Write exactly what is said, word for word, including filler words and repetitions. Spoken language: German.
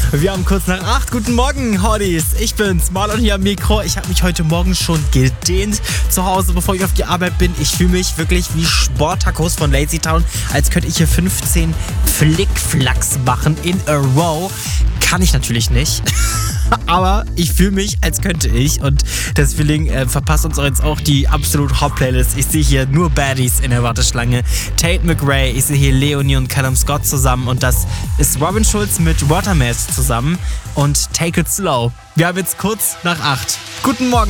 Wir haben kurz nach acht. Guten Morgen, Hotties. Ich bin's, Marlon hier am Mikro. Ich habe mich heute Morgen schon gedehnt zu Hause, bevor ich auf die Arbeit bin. Ich fühle mich wirklich wie Sportacos von Lazy Town, als könnte ich hier fünfzehn Flickflacks machen in a row. Kann ich natürlich nicht. Aber ich fühle mich, als könnte ich. Und deswegen äh, verpasst uns auch jetzt auch die absolut Hot-Playlist. Ich sehe hier nur Baddies in der Warteschlange. Tate McRae, ich sehe hier Leonie und Callum Scott zusammen. Und das ist Robin Schulz mit Watermask zusammen. Und Take It Slow. Wir haben jetzt kurz nach acht. Guten Morgen.